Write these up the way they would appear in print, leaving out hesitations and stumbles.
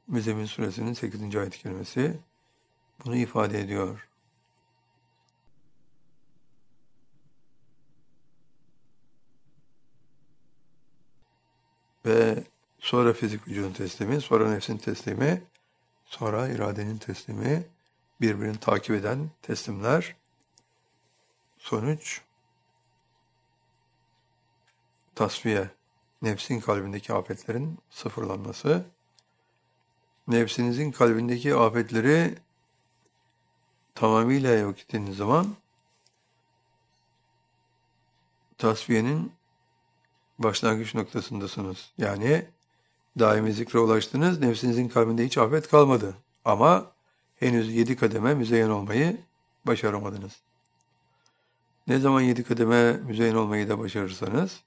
Müzzemmil suresinin 8. ayet-i kerimesi bunu ifade ediyor. Ve sonra fizik vücudun teslimi, sonra nefsin teslimi, sonra iradenin teslimi, birbirini takip eden teslimler. Sonuç, tasfiye, nefsin kalbindeki afetlerin sıfırlanması. Nefsinizin kalbindeki afetleri tamamıyla yok ettiğiniz zaman tasfiyenin başlangıç noktasındasınız. Yani daimi zikre ulaştınız, nefsinizin kalbinde hiç afet kalmadı. Ama henüz 7 kademe müzeyyen olmayı başaramadınız. Ne zaman 7 kademe müzeyyen olmayı da başarırsanız,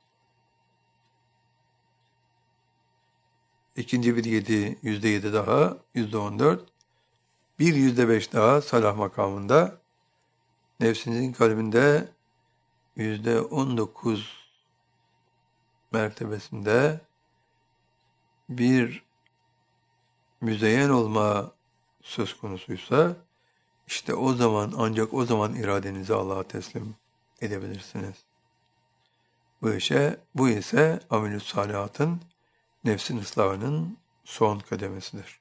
ikinci bir 7, %7 daha, %14, bir %5 daha salah makamında, nefsinizin kalbinde %19 mertebesinde bir müzeyyen olma söz konusuysa, işte o zaman, ancak o zaman iradenizi Allah'a teslim edebilirsiniz. Bu ise amelü salihatın, nefsin ıslahının son kademesidir.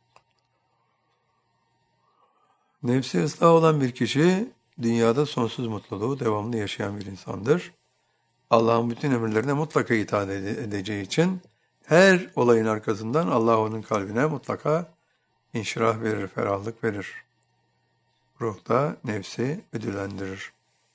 Nefsi ıslah olan bir kişi, dünyada sonsuz mutluluğu devamlı yaşayan bir insandır. Allah'ın bütün emirlerine mutlaka itaat edeceği için, her olayın arkasından Allah onun kalbine mutlaka inşirah verir, ferahlık verir. Ruhta nefsi ödüllendirir.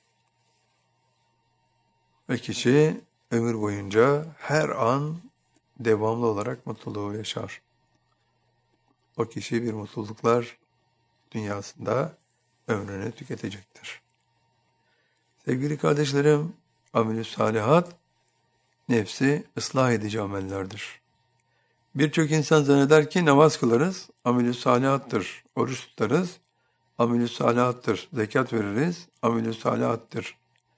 Ve kişi ömür boyunca her an devamlı olarak mutluluğu yaşar. O kişi bir mutluluklar dünyasında ömrünü tüketecektir. Sevgili kardeşlerim, amelü salihat, nefsi ıslah edici amellerdir. Birçok insan zanneder ki namaz kılarız, amelü salihattır. Oruç tutarız, amelü salihattır. Zekat veririz, amelü salihattır.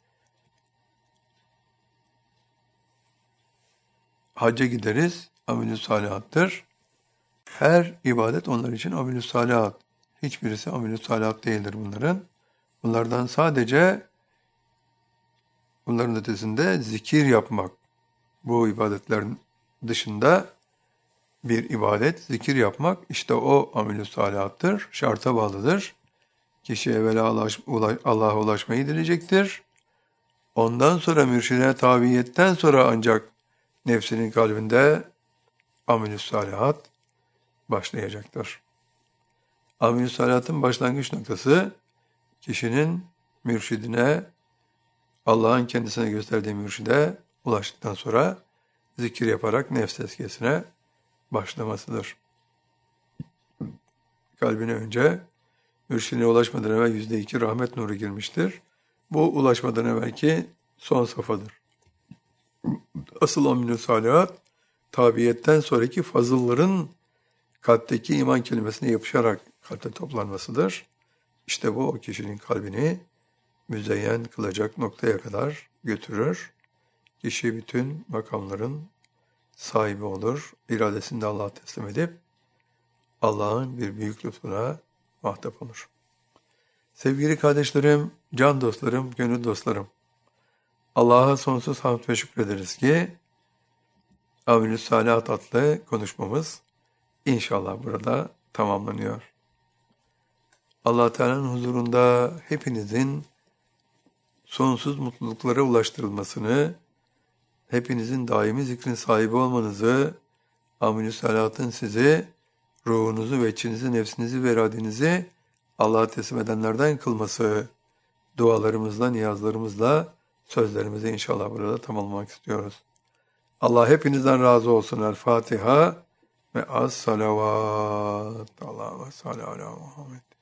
Hacca gideriz, amelü salihattır. Her ibadet onlar için amelü salihat. Hiçbirisi amelü salihat değildir bunların. Bunlardan sadece, bunların ötesinde zikir yapmak. Bu ibadetlerin dışında bir ibadet, zikir yapmak, işte o amelü salihattır. Şarta bağlıdır. Kişi evvela Allah'a ulaşmayı dileyecektir. Ondan sonra mürşidine tabiiyetten sonra ancak nefsinin kalbinde amelü salihat başlayacaktır. Amelü salihatın başlangıç noktası, kişinin mürşidine, Allah'ın kendisine gösterdiği mürşide ulaştıktan sonra zikir yaparak nefs tezkiyesine başlamasıdır. Kalbine önce mürşidine ulaşmadan evvel %2 rahmet nuru girmiştir. Bu ulaşmadan evvelki son safhadır. Asıl amelü salihat, tabiyetten sonraki fazılların kalpteki iman kelimesine yapışarak kalpte toplanmasıdır. İşte bu o kişinin kalbini müzeyyen kılacak noktaya kadar götürür. Kişi bütün makamların sahibi olur. İradesini de Allah'a teslim edip Allah'ın bir büyük lütfuna muhatap olur. Sevgili kardeşlerim, can dostlarım, gönül dostlarım, Allah'a sonsuz hamd ve şükrederiz ki Amelü Salihat adlı konuşmamız inşallah burada tamamlanıyor. Allah Teala'nın huzurunda hepinizin sonsuz mutluluklara ulaştırılmasını, hepinizin daimi zikrin sahibi olmanızı, Amelü Salihat'ın sizi, ruhunuzu ve içinizi, nefsinizi ve iradenizi Allah'a teslim edenlerden kılması, dualarımızla, niyazlarımızla, sözlerimizi inşallah burada tamamlamak istiyoruz. Allah hepinizden razı olsun. El Fatiha ve as salavat. Allah'a salli ala Muhammed.